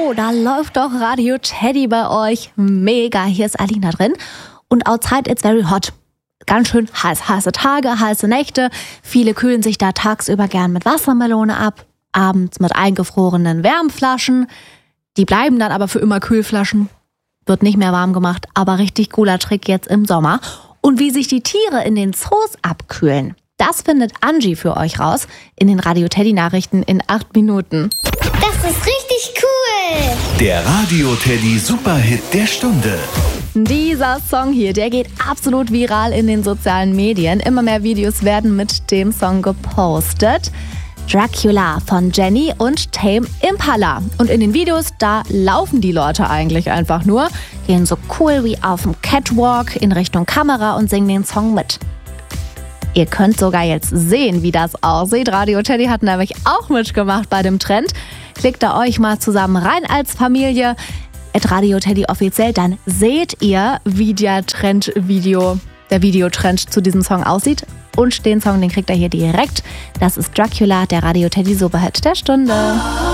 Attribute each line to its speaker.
Speaker 1: Oh, da läuft doch Radio Teddy bei euch. Mega, hier ist Alina drin. Und outside it's very hot. Ganz schön heiße Tage, heiße Nächte. Viele kühlen sich da tagsüber gern mit Wassermelone ab, abends mit eingefrorenen Wärmflaschen. Die bleiben dann aber für immer Kühlflaschen. Wird nicht mehr warm gemacht, aber richtig cooler Trick jetzt im Sommer. Und wie sich die Tiere in den Zoos abkühlen, das findet Angie für euch raus in den Radio Teddy Nachrichten in 8 Minuten.
Speaker 2: Das ist richtig cool!
Speaker 3: Der Radio Teddy Superhit der Stunde.
Speaker 1: Dieser Song hier, der geht absolut viral in den sozialen Medien. Immer mehr Videos werden mit dem Song gepostet. Dracula von Jenny und Tame Impala. Und in den Videos, da laufen die Leute eigentlich einfach nur, gehen so cool wie auf dem Catwalk in Richtung Kamera und singen den Song mit. Ihr könnt sogar jetzt sehen, wie das aussieht. Radio Teddy hat nämlich auch mitgemacht bei dem Trend. Klickt da euch mal zusammen rein als Familie. @Radio Teddy offiziell, dann seht ihr, wie der Videotrend zu diesem Song aussieht. Und den Song, den kriegt ihr hier direkt. Das ist Dracula, der Radio Teddy Superhit der Stunde.